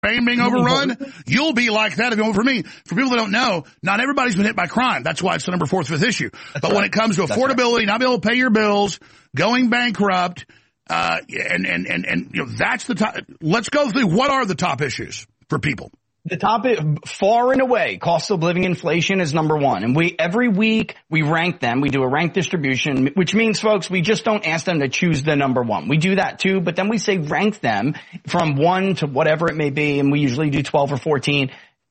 being overrun, you'll be like that if you vote for me. For people that don't know, not everybody's been hit by crime. That's why it's the number 4th, 5th issue. But when it comes to affordability, not being able to pay your bills, going bankrupt, and you know, that's the top. Let's go through what are the top issues for people. The top, far and away, cost of living inflation is number 1. And every week we rank them. We do a rank distribution, which means, folks, we just don't ask them to choose the number 1. We do that too, but then we say rank them from 1 to whatever it may be. And we usually do 12 or 14.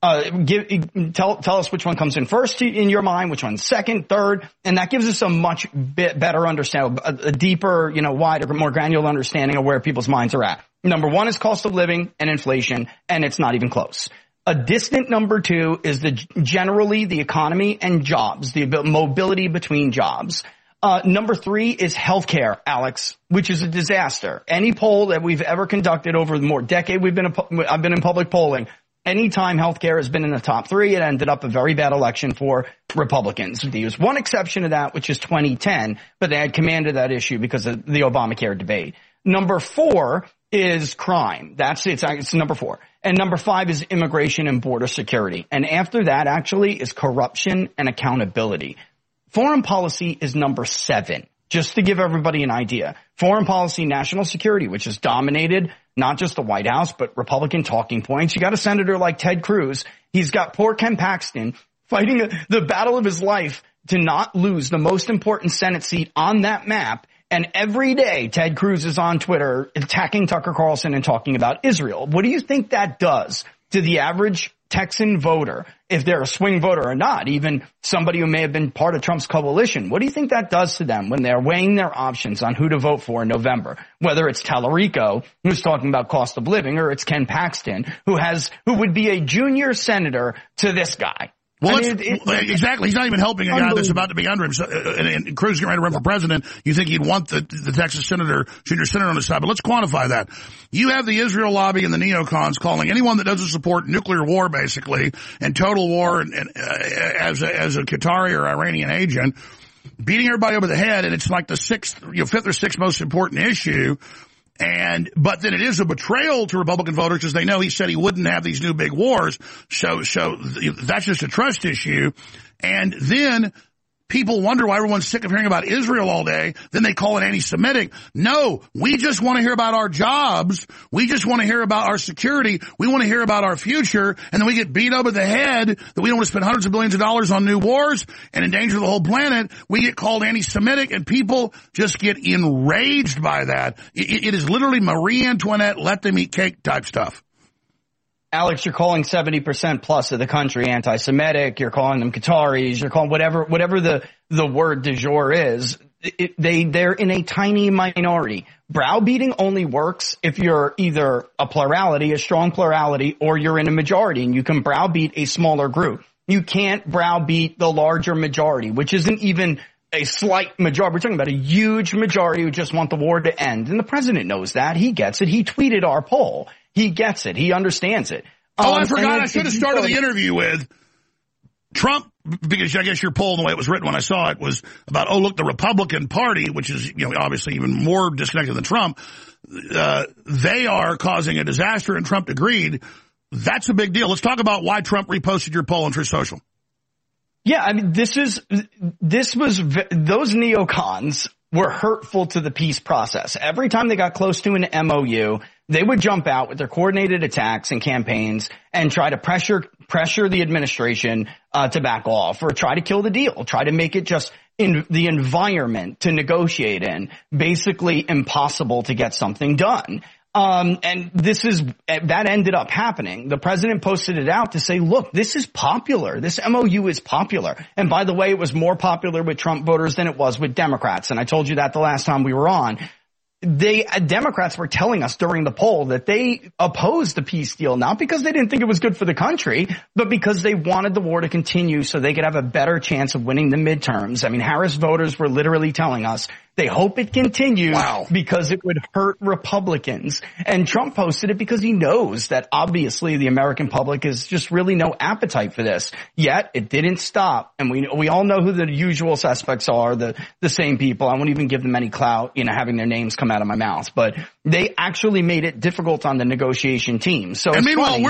Tell us which one comes in first in your mind, which one's second, third, and that gives us a much better understanding, a deeper, wider, more granular understanding of where people's minds are at. Number 1 is cost of living and inflation, and it's not even close. A distant number 2 is generally the economy and jobs, the mobility between jobs. Number 3 is healthcare, Alex, which is a disaster. Any poll that we've ever conducted over the decade I've been in public polling, anytime healthcare has been in the top 3, it ended up a very bad election for Republicans. There's one exception to that, which is 2010, but they had commanded that issue because of the Obamacare debate. Number 4 is crime. It's number 4. And number 5 is immigration and border security. And after that, actually, is corruption and accountability. Foreign policy is number 7. Just to give everybody an idea, foreign policy, national security, which has dominated not just the White House, but Republican talking points. You got a senator like Ted Cruz. He's got poor Ken Paxton fighting the battle of his life to not lose the most important Senate seat on that map. And every day, Ted Cruz is on Twitter attacking Tucker Carlson and talking about Israel. What do you think that does to the average Texan voter, if they're a swing voter or not, even somebody who may have been part of Trump's coalition? What do you think that does to them when they're weighing their options on who to vote for in November? Whether it's Tallarico, who's talking about cost of living, or it's Ken Paxton, who would be a junior senator to this guy. Well, exactly. He's not even helping a guy that's about to be under him. So, and Cruz getting ready to run for president. You think he'd want the Texas junior senator on his side. But let's quantify that. You have the Israel lobby and the neocons calling anyone that doesn't support nuclear war, basically, and total war and as a Qatari or Iranian agent, beating everybody over the head. And it's like the 5th or 6th most important issue. But then it is a betrayal to Republican voters because they know he said he wouldn't have these new big wars. So that's just a trust issue. And then people wonder why everyone's sick of hearing about Israel all day. Then they call it anti-Semitic. No, we just want to hear about our jobs. We just want to hear about our security. We want to hear about our future. And then we get beat over the head that we don't want to spend hundreds of billions of dollars on new wars and endanger the whole planet. We get called anti-Semitic and people just get enraged by that. It is literally Marie Antoinette, let them eat cake type stuff. Alex, you're calling 70% plus of the country anti-Semitic. You're calling them Qataris. You're calling whatever the word du jour is. They're in a tiny minority. Browbeating only works if you're either a strong plurality, or you're in a majority and you can browbeat a smaller group. You can't browbeat the larger majority, which isn't even a slight majority. We're talking about a huge majority who just want the war to end. And the president knows that. He gets it. He tweeted our poll. He gets it. He understands it. I forgot. I should have started the interview with Trump, because I guess your poll, the way it was written when I saw it, was about, look, the Republican Party, which is, obviously even more disconnected than Trump, they are causing a disaster, and Trump agreed. That's a big deal. Let's talk about why Trump reposted your poll on Truth Social. Yeah, I mean, those neocons were hurtful to the peace process. Every time they got close to an MOU, they would jump out with their coordinated attacks and campaigns and try to pressure the administration to back off, or try to kill the deal, try to make it just in the environment to negotiate in basically impossible to get something done. And that ended up happening. The president posted it out to say, look, this is popular. This MOU is popular. And by the way, it was more popular with Trump voters than it was with Democrats. And I told you that the last time we were on. Democrats were telling us during the poll that they opposed the peace deal, not because they didn't think it was good for the country, but because they wanted the war to continue so they could have a better chance of winning the midterms. I mean, Harris voters were literally telling us They hope it continues Wow. because it would hurt Republicans. And Trump posted it because he knows that obviously the American public is just really no appetite for this. Yet it didn't stop. And we all know who the usual suspects are, the same people. I won't even give them any clout, having their names come out of my mouth. But they actually made it difficult on the negotiation team. So and meanwhile, funny.